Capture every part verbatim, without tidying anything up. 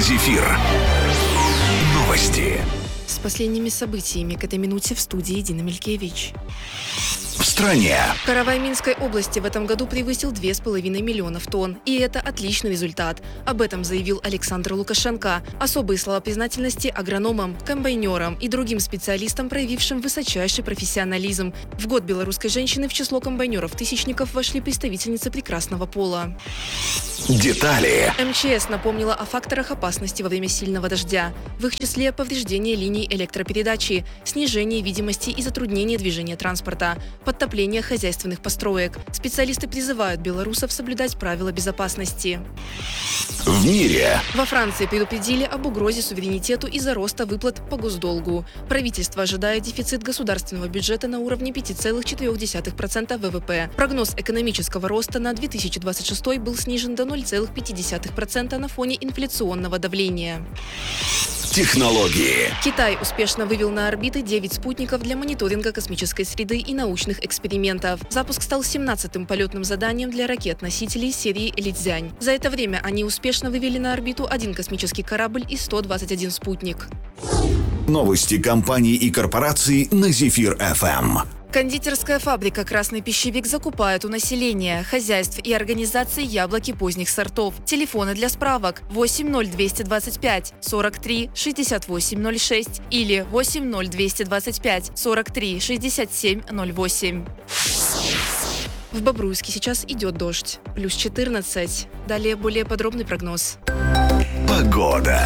Зефир. Новости. С последними событиями к этой минуте в студии Дина Мелькевич. В стране. Каравай Минской области в этом году превысил две с половиной миллионов тонн. И это отличный результат. Об этом заявил Александр Лукашенко. Особые слова признательности агрономам, комбайнерам и другим специалистам, проявившим высочайший профессионализм. В год белорусской женщины в число комбайнеров-тысячников вошли представительницы прекрасного пола. Детали. МЧС напомнила о факторах опасности во время сильного дождя. В их числе повреждение линий электропередачи, снижение видимости и затруднение движения транспорта, подтопление хозяйственных построек. Специалисты призывают белорусов соблюдать правила безопасности. В мире. Во Франции предупредили об угрозе суверенитету из-за роста выплат по госдолгу. Правительство ожидает дефицит государственного бюджета на уровне пяти целых четырёх десятых процента ВВП. Прогноз экономического роста на две тысячи двадцать шестой был снижен до ноль целых пяти десятых процента на фоне инфляционного давления. Технологии. Китай успешно вывел на орбиты девять спутников для мониторинга космической среды и научных экспериментов. Запуск стал семнадцатым полетным заданием для ракет-носителей серии «Лидзянь». За это время они успешно вывели на орбиту один космический корабль и сто двадцать один спутник. Новости компаний и корпораций на Зефир-эф эм. Кондитерская фабрика «Красный пищевик» закупает у населения, хозяйств и организаций яблоки поздних сортов. Телефоны для справок восемь ноль двести двадцать пять сорок три шестьдесят восемь ноль шесть или восемь ноль двести двадцать пять сорок три шестьдесят семь ноль восемь. В Бобруйске сейчас идет дождь. Плюс четырнадцать. Далее более подробный прогноз. Погода.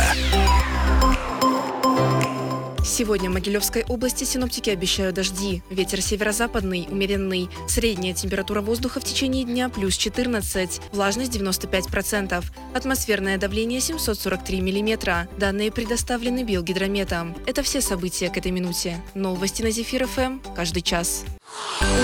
Сегодня в Могилевской области синоптики обещают дожди. Ветер северо-западный, умеренный. Средняя температура воздуха в течение дня плюс четырнадцать. Влажность девяносто пять процентов. Атмосферное давление семьсот сорок три миллиметра. Данные предоставлены Белгидрометом. Это все события к этой минуте. Новости на Зефир-эф эм каждый час.